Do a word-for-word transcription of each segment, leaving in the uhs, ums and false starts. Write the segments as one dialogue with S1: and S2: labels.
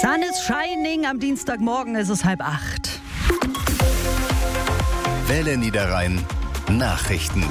S1: Sun is shining. Am Dienstagmorgen ist es halb acht.
S2: Welle Niederrhein Nachrichten.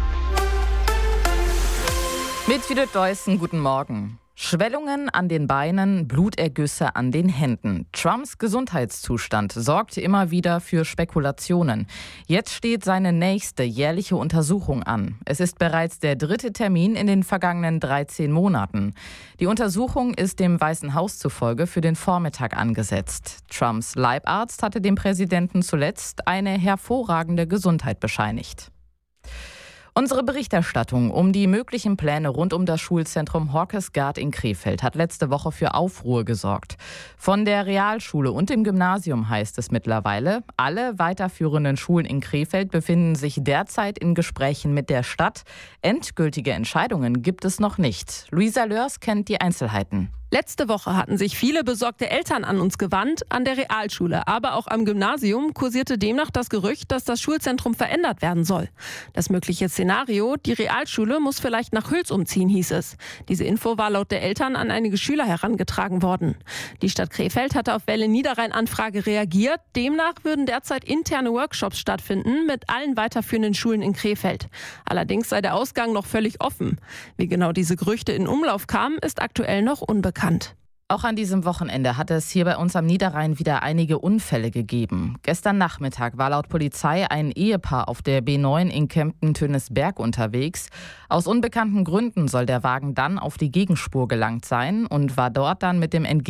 S3: Mit Judith Deussen, guten Morgen. Schwellungen an den Beinen, Blutergüsse an den Händen. Trumps Gesundheitszustand sorgt immer wieder für Spekulationen. Jetzt steht seine nächste jährliche Untersuchung an. Es ist bereits der dritte Termin in den vergangenen dreizehn Monaten. Die Untersuchung ist dem Weißen Haus zufolge für den Vormittag angesetzt. Trumps Leibarzt hatte dem Präsidenten zuletzt eine hervorragende Gesundheit bescheinigt. Unsere Berichterstattung um die möglichen Pläne rund um das Schulzentrum Horkesgaard in Krefeld hat letzte Woche für Aufruhr gesorgt. Von der Realschule und dem Gymnasium heißt es mittlerweile, alle weiterführenden Schulen in Krefeld befinden sich derzeit in Gesprächen mit der Stadt. Endgültige Entscheidungen gibt es noch nicht. Luisa Lörs kennt die Einzelheiten.
S4: Letzte Woche hatten sich viele besorgte Eltern an uns gewandt. An der Realschule, aber auch am Gymnasium kursierte demnach das Gerücht, dass das Schulzentrum verändert werden soll. Das mögliche Szenario, die Realschule muss vielleicht nach Hüls umziehen, hieß es. Diese Info war laut der Eltern an einige Schüler herangetragen worden. Die Stadt Krefeld hatte auf Welle Niederrhein Anfrage reagiert. Demnach würden derzeit interne Workshops stattfinden mit allen weiterführenden Schulen in Krefeld. Allerdings sei der Ausgang noch völlig offen. Wie genau diese Gerüchte in Umlauf kamen, ist aktuell noch unbekannt.
S3: Auch an diesem Wochenende hat es hier bei uns am Niederrhein wieder einige Unfälle gegeben. Gestern Nachmittag war laut Polizei ein Ehepaar auf der B neun in Kempten-Tönisberg unterwegs. Aus unbekannten Gründen soll der Wagen dann auf die Gegenspur gelangt sein und war dort dann mit dem Entgegen